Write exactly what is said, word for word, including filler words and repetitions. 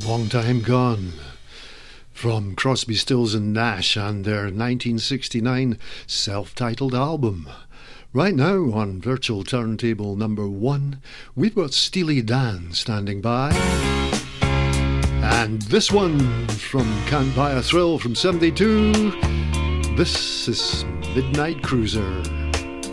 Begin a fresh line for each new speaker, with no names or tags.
Long Time Gone, from Crosby, Stills and Nash and their nineteen sixty-nine self-titled album. Right now on Virtual Turntable number one, we've got Steely Dan standing by. And this one from Can't Buy a Thrill from seventy-two, this is Midnight Cruiser.